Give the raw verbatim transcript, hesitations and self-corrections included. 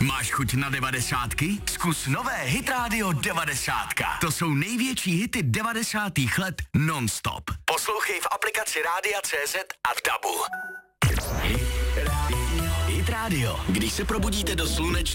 Máš chuť na devadesátky? Zkus nové Hit Radio devadesát. To jsou největší hity devadesátých let non-stop. Poslouchej v aplikaci Rádia C Z a v Dabu. Hit Radio. Hit Radio. Když se probudíte do sluneční